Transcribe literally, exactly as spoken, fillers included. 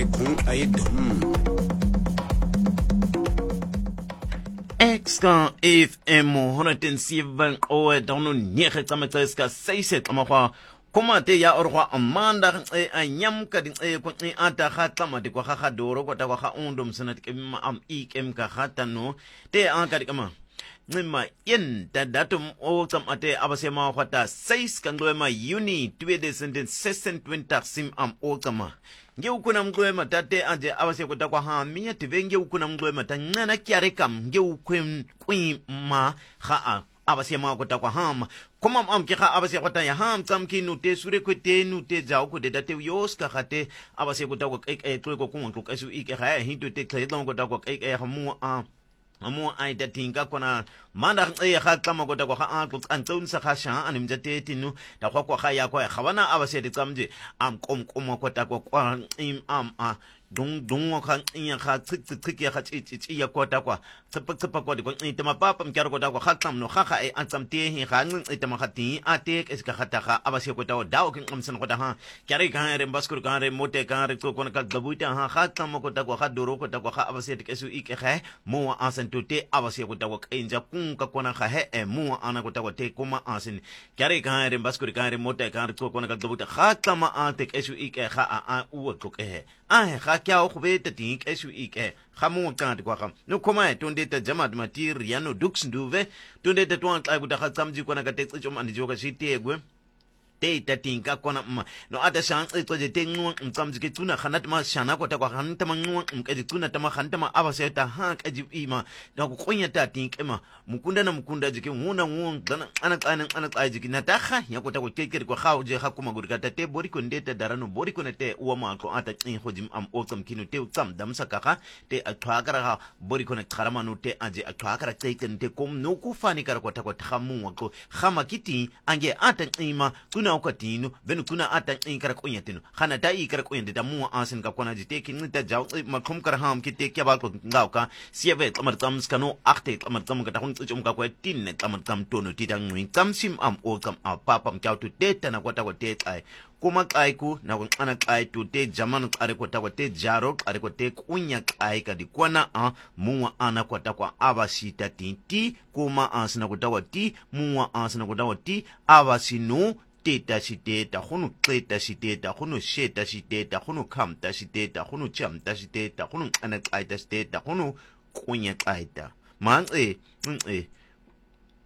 Exka F M honderd en sewe oe dano nege tsametseska seise tsamagwa komate ya orwa amanda e anyam ka di e ko e ata ga tsamade kwa ga doro kwa ta kwa ga ondom sana ke am ikem ka gata no te an ka di kama Nima yen da datum o tsamate abasema kwata seis kangwema Juni tweeduizend sesentwintig sim am o tsama nge ukuna mgwema tate anje abase kwata kwa ha miya tive nge ukuna mgwema ta nana kyare kam nge ukwen kwi ma ha a abase ma kwata kwa ham koma am ke ga abase kwata ya ham tsamki no te sure kwete no te jaw ko de date yos ka gate abase kwata kwa ek e tlo ko kun ko kasu ike ga hinto te tledon kwata kwa ek e mu a Amo ay datinga kona manda e ga tlama go ta go ga a tlo antson sa ga sha anim jate tinu ta go go ga ya go ga bana abase di tsamje am kom kom go ta go kwa im am a dung dung ga nya ga tsik tsik ya ga tsi tsi ya go ta kwa tsapa tsapa go di go ite ma papa mkyar go ta go ga tlam no ga ga e antsam te hi ga ite ma ga ti a te es ka ga ta ga abase go ta o dao kin amsan go ta ha kyare ga re mbaskur ga re mote ga re ko na ka gabuita ha ga tlam go ta go ga doro go ta go ga abase di kesu ike ga mo asan te abase go ta go enja kun ka kona ga he e mo ana go ta go te kuma asin kyare ga re mbaskur ga re mote ga re ko na ka gabuita ga tlam a te kesu ike ga a u go ke he a ga kya go be te tin kesu ike ga mo ka di kwa ga no koma tonde te jamat matir yano dux nduve tonde te twan tla go ta ga tsamji kona ka te tsi choma ndi jo ga sitegwe te tatinga kona ma no ata sang e tsoje te ngu mtsamji ke tuna khanat ma shana ko ta kwa khanta ma ngu ke di tuna ta ma khanta ma abase ta ha ka ji ima na ku kunya ta tinke ma mukunda na mukunda jike nguna ngu dana ana ana ana tsa jike na ta kha ya ko ta ko te ke ko kha je kha kuma gurka ta te bori ko ndeta darano bori ko ne te uwa ma ko ata tsin ho jim am o tsam kinu te tsam dam sa ka kha te a thwa kara ha bori ko ne kharama no te aje a thwa kara te te kom no ku fani kara ko ta ko thamu ko khama kiti ange ata tsima kuna ukatino venu kuna ata inkara kunyatino khana ta ikara kunyate ta mu asin ka kona jite kin ta jaw ma khum kar ham kite kya bal ko ngauka sieve tlamar tam skano achte tlamar tam ka ta hun tsum ka ko tin ne tlamar tam tono ti dang ngin tam sim am o kam a papam kya tu te ta na ko ta ko te ai kuma kai ku na ko ana kai tu te jaman are ko ta ko te jaro are ko te kunya kai ka di kona a mu ana ko ta ko abasita tinti kuma asina ko ta ko ti mu asina ko ta ko ti abasinu teta shiteta khunu qeta shiteta khunu sheta shiteta khunu khamta shiteta khunu chamta shiteta khunu ana qaita shiteta khunu kunya qaita manqe nqe